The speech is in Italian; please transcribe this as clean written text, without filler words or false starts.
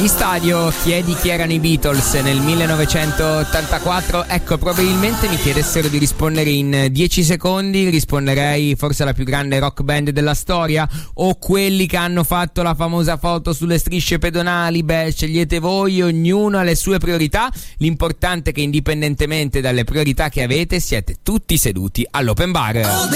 Agli Stadio chiedi chi erano i Beatles nel 1984. Ecco, probabilmente mi chiedessero di rispondere in 10 secondi, risponderei forse alla più grande rock band della storia, o quelli che hanno fatto la famosa foto sulle strisce pedonali. Beh, scegliete voi, ognuno ha le sue priorità. L'importante è che indipendentemente dalle priorità che avete siete tutti seduti all'open bar.